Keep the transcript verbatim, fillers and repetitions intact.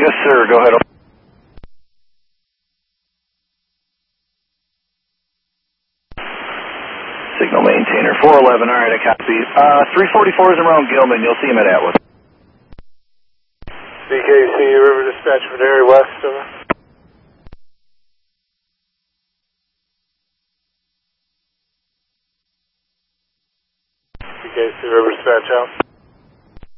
Yes, sir. Go ahead. Signal maintainer, four eleven. All right, I copy. Uh, three forty-four is around Gilman. You'll see him at Atwood. B K C, River Dispatch from area west, over. B K C, River Dispatch out.